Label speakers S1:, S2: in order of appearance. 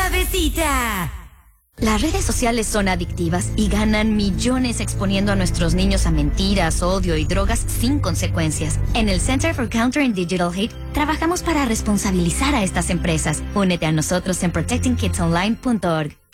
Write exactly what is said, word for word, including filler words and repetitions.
S1: suavecita.
S2: Las redes sociales son adictivas y ganan millones exponiendo a nuestros niños a mentiras, odio y drogas sin consecuencias. En el Center for Countering Digital Hate trabajamos para responsabilizar a estas empresas. Únete a nosotros en protecting kids online punto org.